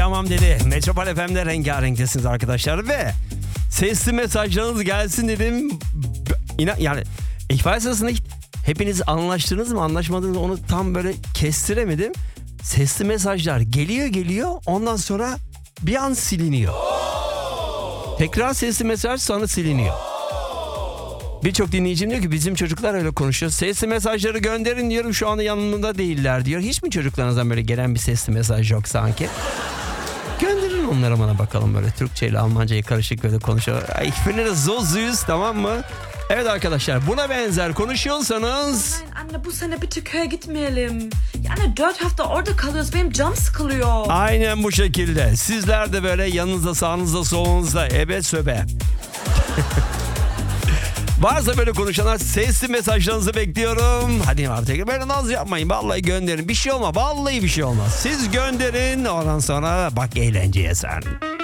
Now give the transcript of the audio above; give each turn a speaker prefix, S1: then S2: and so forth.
S1: tamam dedi. Metropol FM'de rengarenktesiniz arkadaşlar ve sesli mesajlarınız gelsin dedim. Yani ihbar sırasında hepiniz anlaştınız mı anlaşmadınız mı onu tam böyle kestiremedim. Sesli mesajlar geliyor ondan sonra bir an siliniyor. Tekrar sesli mesaj sonra siliniyor. Birçok dinleyicim diyor ki bizim çocuklar öyle konuşuyor. Sesli mesajları gönderin diyorum, şu anda yanımda değiller diyor. Hiç mi çocuklarınızdan böyle gelen bir sesli mesaj yok sanki? Gönderin onlara, bana bakalım, böyle Türkçe ile Almancayı karışık böyle konuşuyor. Ich bin so süß, tamam mı? Evet arkadaşlar, buna benzer konuşuyorsanız...
S2: Nein Anne, bu sene bitte köye gitmeyelim. Yani 4 hafta orada kalıyoruz, benim canım sıkılıyor.
S1: Aynen bu şekilde. Sizler de böyle yanınızda, sağınızda, solunuzda ebe söbe. Varsa böyle konuşanlar, sesli mesajlarınızı bekliyorum. Hadi artık böyle naz yapmayın. Vallahi gönderin. Bir şey olmaz. Vallahi bir şey olmaz. Siz gönderin. Ondan sonra bak eğlenceye sen.